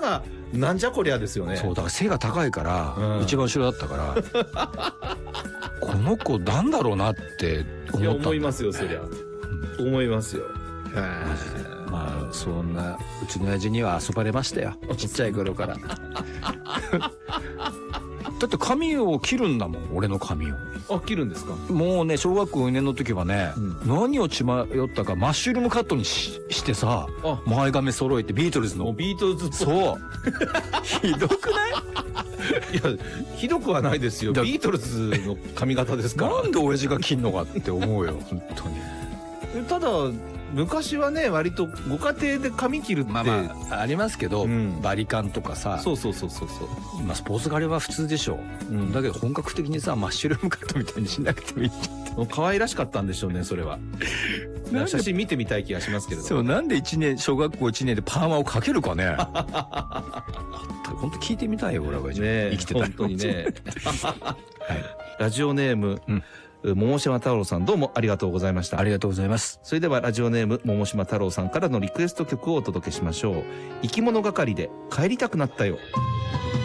がなんじゃこりゃですよね。 そうだから背が高いから、 うん、 一番後ろだったからこの子なんだろうなって思ったんだ。 思いますよそりゃ、思いますよ。 まあそんなうちの親父には遊ばれましたよ、ちっちゃい頃からだって髪を切るんだもん、俺の髪を。 あ、切るんですか？ もうね、小学校4年の時はね、何を血迷ったかマッシュルームカットにしてさ、前髪揃えてビートルズの。 ビートルズっぽい。 そうひどくない？ いや、ひどくはないですよ。ビートルズの髪型ですから。 なんで親父が切んのかって思うよ本当に。 ただ昔はね、割とご家庭で髪切るって、 まあまあありますけど、バリカンとかさ、 そうスポーツ刈りは普通でしょ、だけど本格的にさマッシュルームカットみたいにしなくてもいいじゃん。 可愛らしかったんでしょうね、それは。写真見てみたい気がしますけれども。 そう、なんで小学校1年でパーマをかけるかね本当聞いてみたいよ、俺は生きてたら。 本当にねラジオネーム、桃島太郎さん、どうもありがとうございました。 ありがとうございます。 それではラジオネーム桃島太郎さんからのリクエスト曲をお届けしましょう。生き物係で帰りたくなったよ。